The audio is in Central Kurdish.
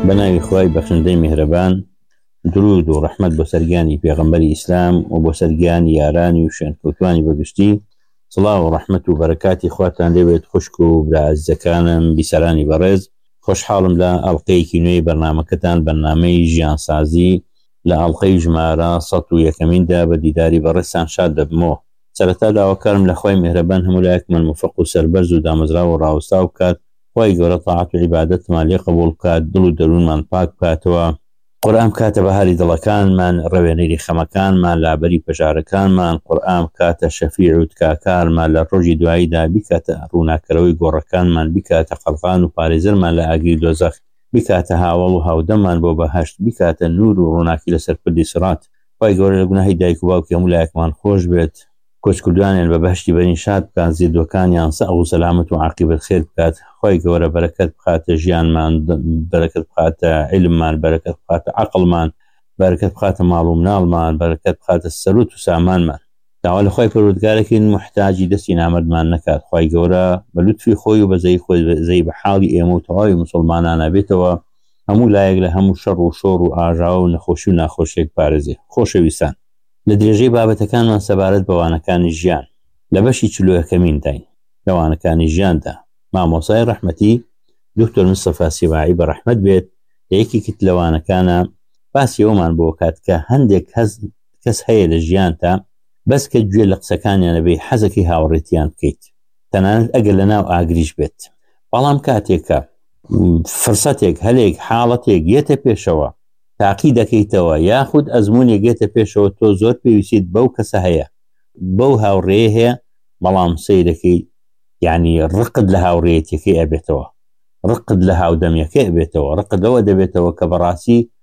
بەناوی خوای بەخشندەی میهرەبان، درود و ڕەحمەت بۆ سەرگیانی پێغەمبەری ئیسلام و بۆ سەرگیانی یارانی و شوێنکەوتوانی بەگشتی. سڵاو و ڕەحمەت و بەرەکاتی خواتان لێبێت خوشک و برا عەزیزەکانم بیسەرانی بەڕێز. خۆشحاڵم لە ئەڵقەیەکی نوێی بەرنامەکەتان، بەرنامەی ژیانسازی لە ئەڵقەی ژمارە 101دا بە دیداری بەڕێزتان شاد دەبمەوە. سەرەتا داواکارم لە خوای میهرەبان هەموو لایەکمان موفق و سەربەرز و دامەزرا و ڕاوەستا بکات. خوای گەورە تاعات و عیبادەتمان لێ قبوڵ بکات، دڵ و دەروونمان پاک بکاتەوە. قورئان بکاتە بەهاری دڵەکانمان، ڕەوێنەری خەمەکانمان، لابەری پەژارەکانمان. قورئان بکاتە شەفیع و تکاکارمان لە ڕۆژی دواییدا، بیکاتە ڕووناکەرەوەی گۆڕەکانمان، بیکاتە قەڵغان و پارێزەرمان لە ئاگری دۆزەخ، بیکاتە هاوڵ و هاودەمان بۆ بەهەشت، بیکاتە نور و ڕووناکی لەسەر پردی سرات. خوای گەورە لە گوناهی دایک و باوکی هەموو لایەکمان خۆش بێت، کۆچکردوانیان بە بەهشتی بەرین شاد بکات، زیندوەکانیان سەح و سەلامەت و عاقبەت خێر بکات. خوای گەورە بەرەکەت بخاتە ژیانمان، بەرەکەت بخاتە عیلممان، بەرەکەت بخاتە عەقڵمان، بەرەکەت بخاتە ماڵ و مناڵمان، بەرەکەت بخاتە سەرۆت و سامانمان. داوا لە خوای پەروەردگارەکەین محتاجی دەستی نامەردمان نەکات. خوای گەورە بە لوتفی خۆی و بەزەی خۆی بەزەی بە حاڵی ئێمە و تەواوی مسلمانانە بێتەوە، هەموو لایەک لە هەموو شەڕ و شۆڕ و ئاژاوە و نەخۆشی و ناخۆشیێک پارێزێ. خۆشەویستان، لە درێژەی بابەتەکانمان سەبارەت بە وانەکانی ژیان لە بەشی 40 داین. لە وانەکانی ژیاندا مامۆسای ڕەحمەتی دکتۆر مستەفا سیواعی بە ڕەحمەت بێت لە یەکێکت لە وانەکانە باسی ئەومان بۆ کات کە هەندێک کەس هەیە لە ژیانتا بەس کە گوێ لە قسەکانیان لەبێ حەزەکی هاوڕێتیان بکەیت، تەنانەت ئەگەر لە ناو ئاگریش بێت. بەڵام کاتێکە فرسەتێک هەلێک حاڵەتێک گێتە پێشەوە، تاقی دەکەیتەوە یاخود ئەزمونێک گێتە پێشەوە، تۆ زۆر پێویستیت بەو کەسە هەیە، بەو هاوڕێیە هەیە، بەڵام سەیرەکەی یعنی ڕقت لە هاوڕێیەتیەکەی ئەبێتەوە، ڕقت لە هاودەمیەکەی ئەبێتەوە، ڕقت لەوە دەبێتەوە کە بەڕاستی